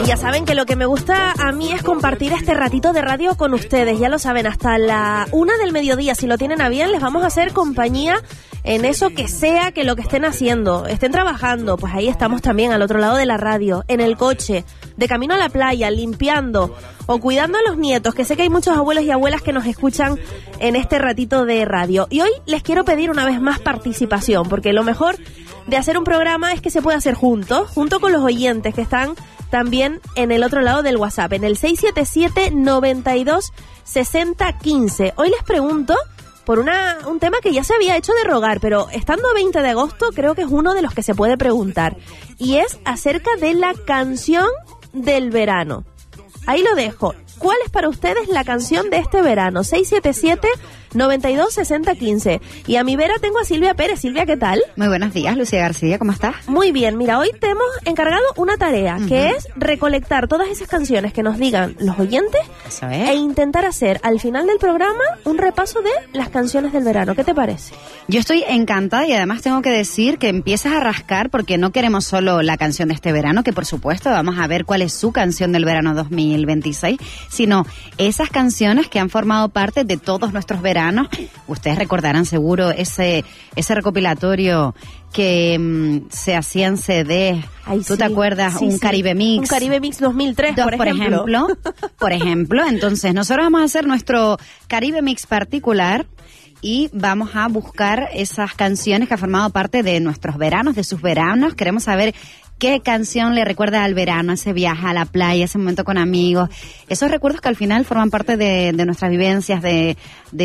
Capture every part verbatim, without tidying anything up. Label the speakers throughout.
Speaker 1: Y ya saben que lo que me gusta a mí es compartir este ratito de radio con ustedes. Ya lo saben, hasta la una del mediodía, si lo tienen a bien, les vamos a hacer compañía en eso que sea que lo que estén haciendo. Estén trabajando, pues ahí estamos también al otro lado de la radio, en el coche, de camino a la playa, limpiando o cuidando a los nietos, que sé que hay muchos abuelos y abuelas que nos escuchan en este ratito de radio. Y hoy les quiero pedir una vez más participación, porque lo mejor de hacer un programa es que se puede hacer juntos, junto con los oyentes que están también en el otro lado del WhatsApp, en el seis siete siete, noventa y dos, sesenta, quince. Hoy les pregunto por una un tema que ya se había hecho de rogar, pero estando a veinte de agosto creo que es uno de los que se puede preguntar, y es acerca de la canción del verano. Ahí lo dejo. ¿Cuál es para ustedes la canción de este verano? seis siete siete, noventa y dos, sesenta, quince. Y a mi vera tengo a Silvia Pérez. Silvia, ¿qué tal?
Speaker 2: Muy buenos días, Lucía García, ¿cómo estás?
Speaker 1: Muy bien, mira, hoy te hemos encargado una tarea, uh-huh. que es recolectar todas esas canciones que nos digan los oyentes.
Speaker 2: Eso es.
Speaker 1: E intentar hacer al final del programa un repaso de las canciones del verano. ¿Qué te parece?
Speaker 2: Yo estoy encantada, y además tengo que decir que empiezas a rascar, porque no queremos solo la canción de este verano, que por supuesto vamos a ver cuál es su canción del verano dos mil veintiséis, sino esas canciones que han formado parte de todos nuestros veranos. Ustedes recordarán seguro ese ese recopilatorio que mmm, se hacía en C D.
Speaker 1: Ay,
Speaker 2: ¿Tú
Speaker 1: sí,
Speaker 2: te acuerdas?
Speaker 1: Sí,
Speaker 2: un
Speaker 1: sí.
Speaker 2: Caribe Mix.
Speaker 1: Un Caribe Mix dos mil tres,
Speaker 2: Dos,
Speaker 1: por,
Speaker 2: por
Speaker 1: ejemplo.
Speaker 2: ejemplo. Por ejemplo, entonces nosotros vamos a hacer nuestro Caribe Mix particular y vamos a buscar esas canciones que han formado parte de nuestros veranos, de sus veranos. Queremos saber qué canción le recuerda al verano, ese viaje a la playa, ese momento con amigos, esos recuerdos que al final forman parte de, de nuestras vivencias, de,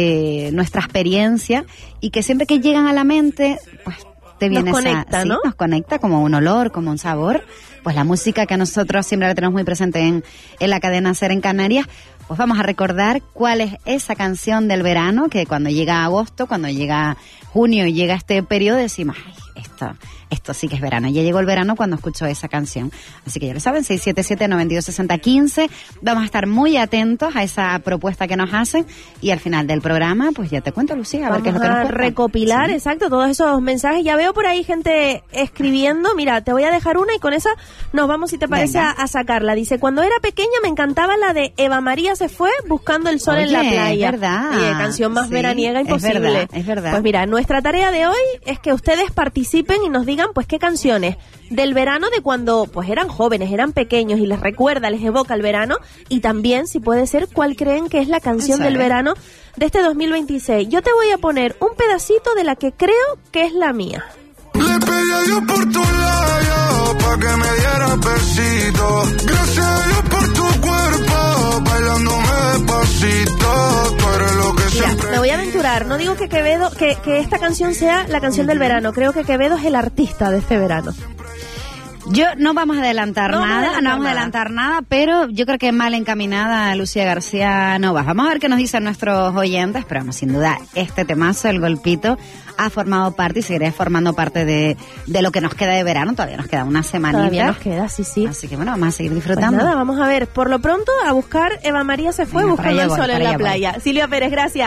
Speaker 2: de nuestra experiencia, y que siempre que llegan a la mente, pues te viene
Speaker 1: nos
Speaker 2: esa,
Speaker 1: conecta,
Speaker 2: sí,
Speaker 1: ¿no?
Speaker 2: Nos conecta como un olor, como un sabor. Pues la música que nosotros siempre la tenemos muy presente en, en la cadena SER en Canarias. Pues vamos a recordar cuál es esa canción del verano que cuando llega agosto, cuando llega junio y llega este periodo, decimos, ay, esto, esto sí que es verano. Ya llegó el verano cuando escucho esa canción. Así que ya lo saben, seis siete siete, noventa y dos, sesenta, quince. Vamos a estar muy atentos a esa propuesta que nos hacen, y al final del programa, pues ya te cuento, Lucía, a
Speaker 1: Vamos
Speaker 2: ver qué es lo que nos cuentan.
Speaker 1: recopilar,
Speaker 2: Sí.
Speaker 1: exacto, todos esos mensajes. Ya veo por ahí gente escribiendo. Mira, te voy a dejar una y con esa nos vamos, si te parece, a, a sacarla. Dice, cuando era pequeña me encantaba la de Eva María se fue buscando el sol
Speaker 2: Oye,
Speaker 1: en la playa.
Speaker 2: Es verdad.
Speaker 1: Oye, canción más
Speaker 2: Sí,
Speaker 1: veraniega imposible.
Speaker 2: Es verdad, es verdad.
Speaker 1: Pues mira, nuestra tarea de hoy es que ustedes participen y nos digan pues qué canciones del verano, de cuando pues eran jóvenes, eran pequeños y les recuerda, les evoca el verano, y también, si puede ser, cuál creen que es la canción
Speaker 2: Eso
Speaker 1: del
Speaker 2: es.
Speaker 1: verano de este dos mil veintiséis. Yo te voy a poner un pedacito de la que creo que es la mía.
Speaker 3: Le pedí a Dios por tu labio, pa' que me diera besito. Gracias a Dios por tu cuerpo, bailándome despacito. Tú eres lo que
Speaker 1: Mira,
Speaker 3: siempre...
Speaker 1: me voy a aventurar. No digo que Quevedo, que, que esta canción sea la canción del verano. Creo que Quevedo es el artista de este verano.
Speaker 2: Yo no vamos a adelantar
Speaker 1: no
Speaker 2: nada,
Speaker 1: vamos a adelantar
Speaker 2: no vamos a
Speaker 1: nada.
Speaker 2: adelantar nada, pero yo creo que mal encaminada Lucía García no va. Vamos a ver qué nos dicen nuestros oyentes, pero vamos, sin duda este temazo, el golpito, ha formado parte y seguirá formando parte de, de lo que nos queda de verano. Todavía nos queda una semanita.
Speaker 1: Todavía nos queda, sí, sí.
Speaker 2: Así que bueno, vamos a seguir
Speaker 1: Pues
Speaker 2: disfrutando.
Speaker 1: nada, vamos a ver. Por lo pronto, a buscar Eva María se fue
Speaker 2: Venga,
Speaker 1: buscando
Speaker 2: para allá
Speaker 1: el
Speaker 2: voy,
Speaker 1: sol en
Speaker 2: para
Speaker 1: la
Speaker 2: allá voy.
Speaker 1: playa. Silvia Pérez, gracias.